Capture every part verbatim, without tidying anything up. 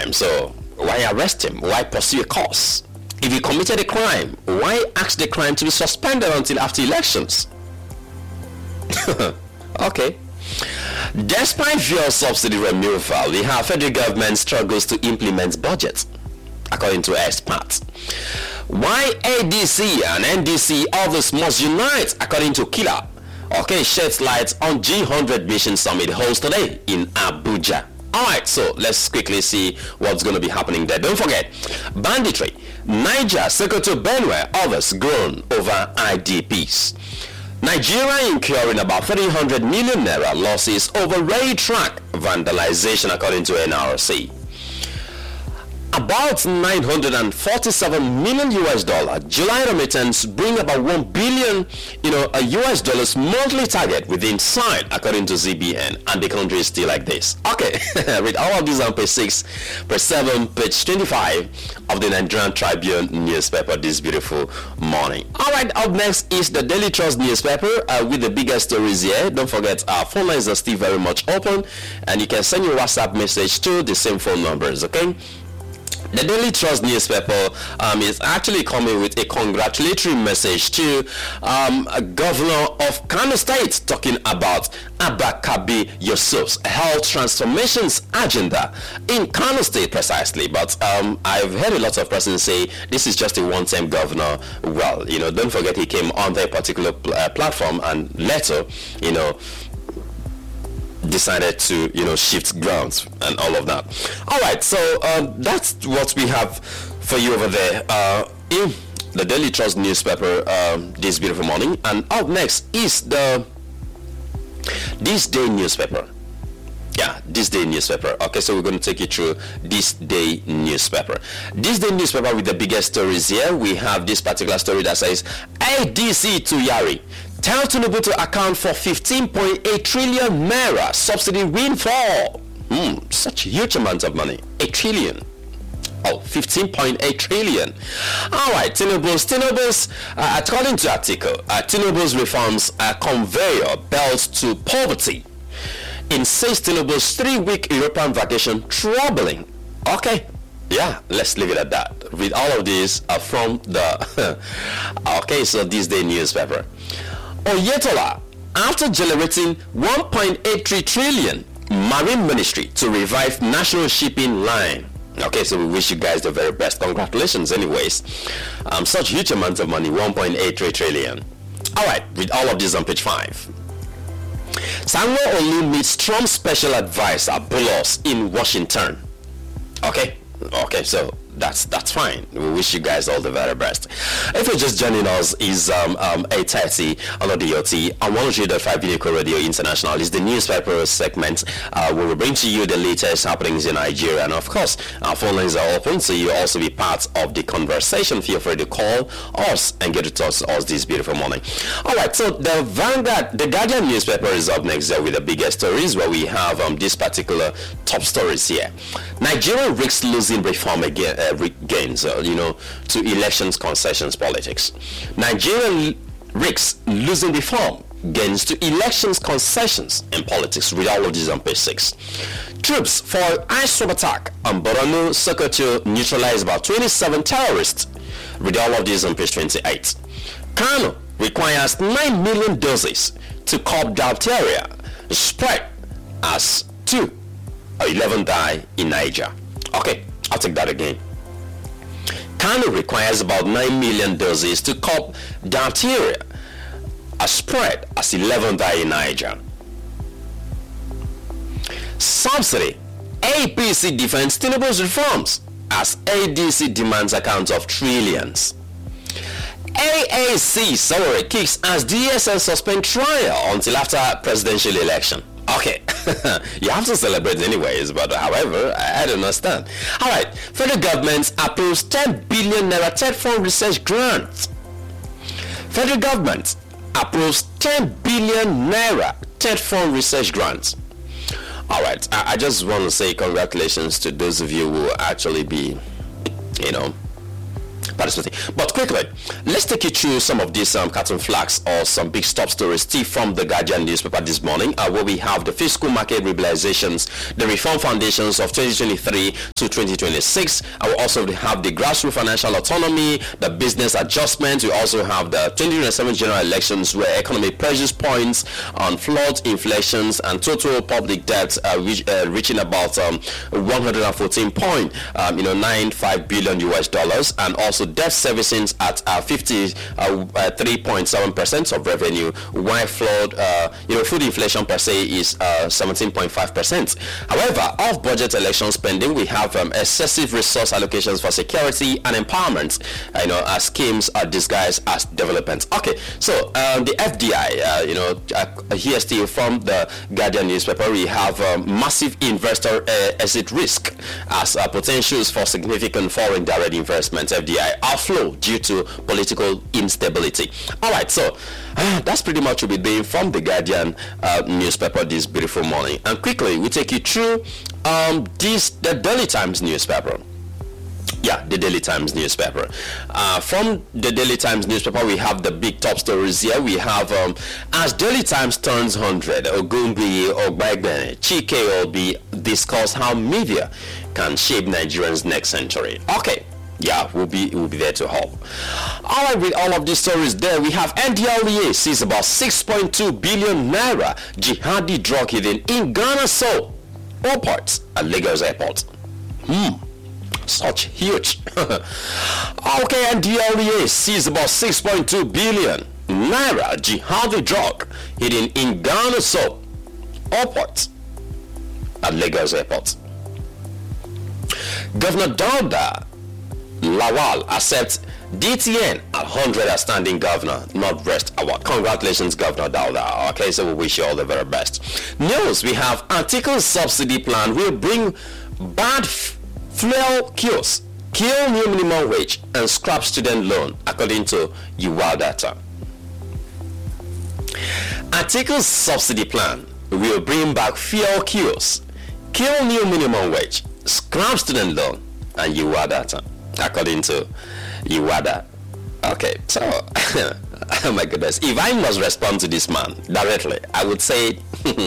crime, so why arrest him? Why pursue a cause? If he committed a crime, why ask the crime to be suspended until after elections? Okay. Despite fuel subsidy removal, the federal government struggles to implement budget, according to experts. Why A D C and N D C others must unite, according to Killer. Okay, sheds light on G one hundred Mission Summit holds today in Abuja. Alright, so let's quickly see what's going to be happening there. Don't forget, banditry, Niger, Sokoto, Benue, others grown over I D Ps. Nigeria incurring about three hundred million naira losses over rail track vandalization, according to N R C. About nine hundred forty-seven million U S dollar July remittance bring about one billion, you know, a U S dollars monthly target within sight, according to Z B N, and the country is still like this. Okay, read all of these on page six, page seven, page twenty-five of the Nigerian Tribune newspaper this beautiful morning. All right, up next is the Daily Trust newspaper uh, with the biggest stories here. Don't forget, our phone lines are still very much open, and you can send your WhatsApp message to the same phone numbers. Okay. The Daily Trust newspaper um, is actually coming with a congratulatory message to um, a governor of Kano State, talking about Abba Kabir Yusuf's health transformations agenda in Kano State precisely. But um, I've heard a lot of persons say this is just a one-time governor. Well, you know, don't forget he came on their particular pl- uh, platform and later, you know, decided to, you know, shift grounds and all of that. All right, so um, that's what we have for you over there uh, in the Daily Trust newspaper um, this beautiful morning. And up next is the This Day newspaper. Yeah, This Day newspaper. Okay, so we're going to take you through This Day newspaper. This Day newspaper with the biggest stories here. We have this particular story that says A D C to Yari. Tell Tinubu to account for fifteen point eight trillion naira subsidy windfall. Hmm, such a huge amount of money. A trillion. Oh, fifteen point eight trillion. All right, Tinubu's, Tinubu's, uh, according to article, uh, Tinubu's reforms uh, conveyor belt to poverty. Insists Tinubu's three-week European vacation troubling. Okay. Yeah, let's leave it at that. Read all of these uh, from the okay, so This Day newspaper. Oyetola, after generating one point eight three trillion, Marine Ministry to revive national shipping line. Okay, so we wish you guys the very best. Congratulations anyways. Um, such huge amounts of money, one point eight three trillion. All right, read all of this on page five. Sanwo-Olu meets Trump's special advisor, Bullos, in Washington. Okay, okay, so that's that's fine. We wish you guys all the very best. If you're just joining us, is um, um, eight thirty on the D O T on one oh three point five Unico Radio International. Is the newspaper segment uh, where we bring to you the latest happenings in Nigeria, and of course our phone lines are open, so you also be part of the conversation. Feel free to call us and get to talk to us this beautiful morning. All right, so the Vanguard, the Guardian newspaper is up next there with the biggest stories, where we have um, this particular top stories here. Nigeria risks losing reform again. Uh, gains, uh, you know, to elections concessions politics. Nigeria risks losing reform gains to elections concessions in politics. Read all of this on page six. Troops for airstrike attack on Borno, Sokoto neutralize about twenty-seven terrorists. Read all of this on page twenty-eight. Kano requires nine million doses to curb diphtheria spread as two or eleven die in Niger. Okay, I'll take that again. Kano requires about nine million doses to curb diphtheria, a spread as eleven die in Niger. Subsidy. A P C defends Tinubu's reforms as A D C demands account of trillions. A A C sorry kicks as D S S suspend trial until after presidential election. Okay, you have to celebrate anyways, but however, I, I don't understand. All right, federal government approves ten billion naira TED fund research grant. Federal government approves ten billion naira TED fund research grant. All right, I, I just want to say congratulations to those of you who will actually be, you know, participating. But quickly, let's take you through some of these um, cartoon flags or some big stop stories still from the Guardian newspaper this morning, uh, where we have the fiscal market liberalizations, the reform foundations of twenty twenty-three to twenty twenty-six. I will also have the grassroots financial autonomy, the business adjustment. We also have the twenty twenty-seven general elections, where economy pressures points on flood, inflations, and total public debt uh, reach, uh, reaching about um, one hundred fourteen point um, you know nine five billion U S dollars, and also debt servicing at uh, fifty-three point seven percent of revenue, while flood uh, you know food inflation per se is uh, seventeen point five percent. However, off budget election spending, we have um, excessive resource allocations for security and empowerment, uh, you know, as schemes are disguised as development. Okay, so um, the F D I, uh, you know, uh, here still from the Guardian newspaper, we have um, massive investor uh, exit risk as uh, potentials for significant foreign direct investment, F D I, outflow due to political instability. All right, so uh, that's pretty much what we'll be doing from the Guardian uh, newspaper this beautiful morning. And quickly, we take you through um, this the Daily Times newspaper. Yeah, the Daily Times newspaper. Uh, from the Daily Times newspaper, we have the big top stories here. We have, um, as Daily Times turns one hundred, Ogumbi Ogbagbene, Chike Obi discuss how media can shape Nigerians next century. Okay. Yeah, we'll be we'll be there to help. All right, with all of these stories there, we have N D L E A sees about six point two billion naira jihadi drug hidden in Ghana, so all parts at Lagos Airport. Hmm. Such huge. Okay, N D L E A sees about six point two billion naira jihadi drug hidden in Ghana, so all parts at Lagos Airport. Governor Dauda Lawal accepts D T N at one hundred as standing governor, Northwest Award. Congratulations, Governor Dauda. Okay, so we wish you all the very best. News, we have article subsidy plan will bring bad f- fuel kills, kill new minimum wage, and scrap student loan, according to U W A data. Article subsidy plan will bring back fuel kills, kill new minimum wage, scrap student loan, and U W A data, according to U W A data. Okay, so, oh my goodness, if I must respond to this man directly, I would say,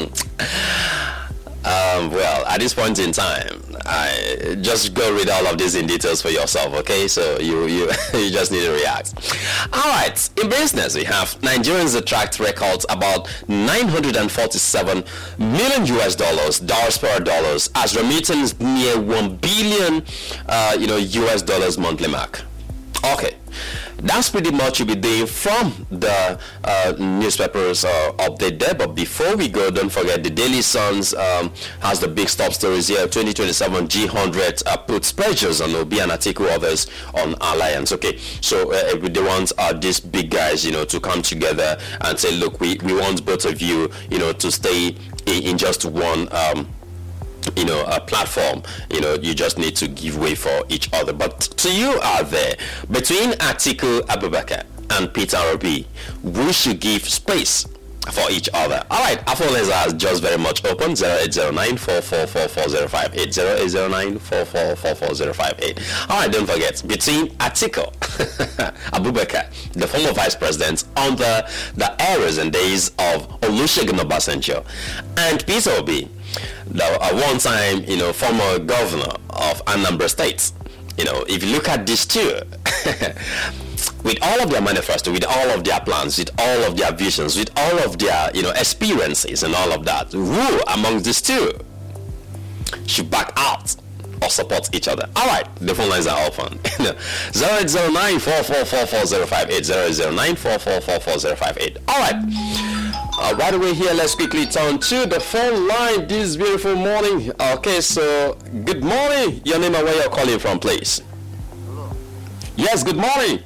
um, well, at this point in time, I just go read all of this in details for yourself, okay? So you you, you just need to react. All right, in business, we have Nigerians attract records about nine hundred forty-seven million U S dollars, diaspora dollars, as remittance near one billion, uh, you know, U S dollars monthly mark. Okay, that's pretty much you'll be doing from the uh, newspapers uh, update there. But before we go, don't forget the Daily Suns um, has the big stop stories here. twenty twenty-seven G one hundred uh, puts pressures on Obi and Atiku, others on Alliance. Okay, so uh, they want uh, these big guys, you know, to come together and say, look, we, we want both of you, you know, to stay in, in just one um, you know, a platform. You know, you just need to give way for each other. But to you out there, between Atiku Abubakar and Peter Obi, we should give space for each other. All right, our phone lines are just very much open. zero eight zero nine, four four four, four zero five eight, zero eight zero nine, four four four, four zero five eight. All right, don't forget, between Atiku Abubakar, the former vice president under the eras and days of Olusegun Obasanjo, and Peter Obi, the uh, one-time, you know, former governor of Anambra State. You know, if you look at these two, with all of their manifesto, with all of their plans, with all of their visions, with all of their, you know, experiences and all of that, who among these two should back out or support each other? All right, the phone lines are open. zero eight zero nine, four four four, four zero five eight, zero eight zero nine, four four four, four zero five eight. All right. Uh, right away here, let's quickly turn to the phone line this beautiful morning. Okay, so good morning. Your name and where you're calling from, please. Hello. Yes, good morning.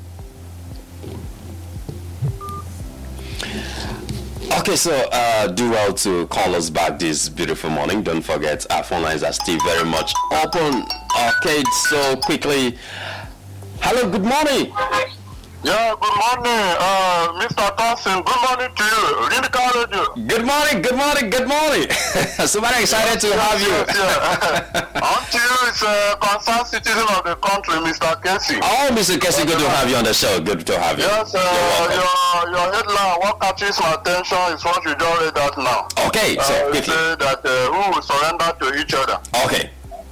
Okay, so uh, do well to call us back this beautiful morning. Don't forget, our phone lines are still very much open. Okay, so quickly. Hello, good morning. Yeah, good morning, uh, Mister Thompson. Good morning to you. Really called you. Good morning, good morning, good morning. So very excited to have you. Yes, yeah. On to you, is a concerned citizen of the country, Mister Casey. Oh, Mister Casey, good to have you on the show. Good to have you. Yes, uh, your your headline, what catches my attention is what you just read out now. Okay, so uh, quickly. Say that uh, who will surrender to each other. Okay.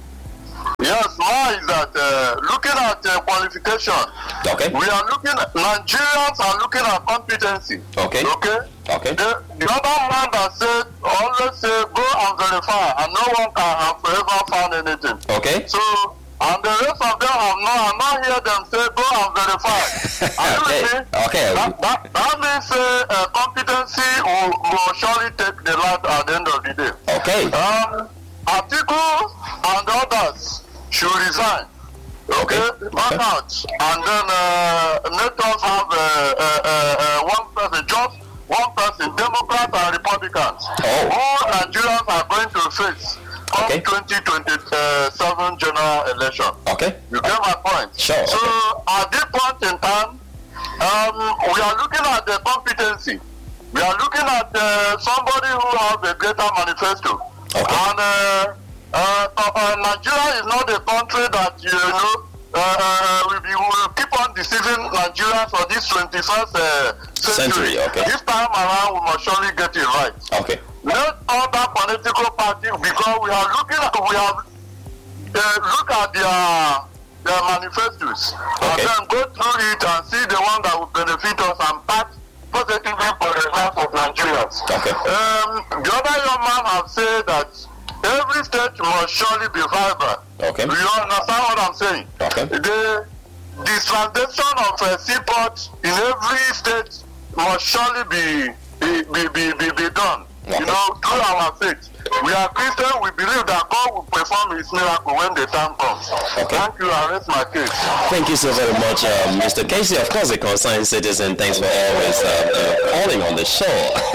Yes, why is that uh, looking at uh, qualification, Okay. we are looking at, Nigerians are looking at competency. Okay. Okay? Okay. The, the other man that said, always say, go and verify, and no one can have forever found anything. Okay. So, and the rest of them have not, I'm not hear them say, go and verify. Are you Okay. with me? Okay. That, that, that means uh, uh, competency will, will surely take the light at the end of the day. Okay. Um, Atiku and others should resign. Okay, Okay. back out, and then uh, let us have uh, uh, uh, uh, one person, just one person, Democrats and Republicans, Oh. who Nigerians are going to face come Okay. twenty twenty-seven general election. Okay. You get my point? Sure, So okay. at this point in time, um, we are looking at the competency. We are looking at uh, somebody who has a greater manifesto. Okay. And uh, uh, uh, Nigeria is not a country that, you know, uh, uh, we, we will keep on deceiving Nigerians for this twenty-first uh, century. Century, okay. This time around, we must surely get it right. Okay. Let other political parties, because we are looking at, we have, uh, look at their, their manifestos, Okay. and then go through it and see the one that will benefit us and pass positively for the life of Nigerians. Okay. Um, the other young man have said that every state must surely be vibrant. Okay. Do you understand what I'm saying? Okay. The, the transaction of a seaport in every state must surely be be be be, be, be done. Okay. You know, through our faith. We are Christian, we believe that God will perform his miracle when the time comes. Okay. Thank you, I rest my case. Thank you so very much, uh, Mister Casey. Of course, a concerned citizen. Thanks for always uh, uh, calling on the show.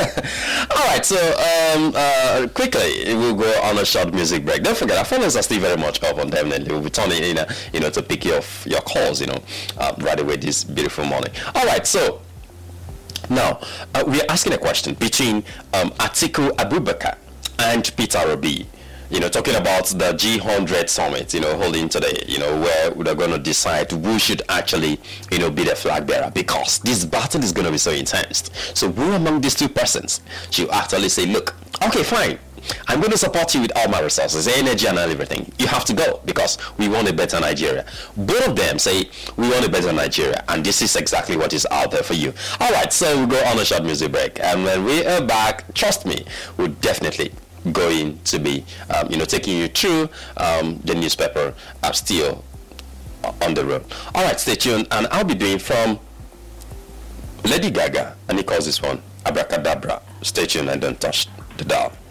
All right, so um, uh, quickly we'll go on a short music break. Don't forget, our phones are still very much up on definitely. We'll be turning in, uh, you know, to pick your your calls, you know, uh, right away this beautiful morning. All right, so now uh, we're asking a question between um, Atiku Abubakar and Peter Obi. You know, talking about the G one hundred summit, you know, holding today, you know, where they're going to decide who should actually, you know, be the flag bearer, because this battle is going to be so intense. So who among these two persons should actually say, look, okay, fine, I'm going to support you with all my resources, energy and everything. You have to go because we want a better Nigeria. Both of them say we want a better Nigeria, and this is exactly what is out there for you. All right, so we'll go on a short music break, and when we are back, trust me, we'll definitely going to be, um, you know, taking you through um, the newspaper uh, still on the road. All right, stay tuned, and I'll be doing from Lady Gaga, and he calls this one Abracadabra. Stay tuned and don't touch the dial.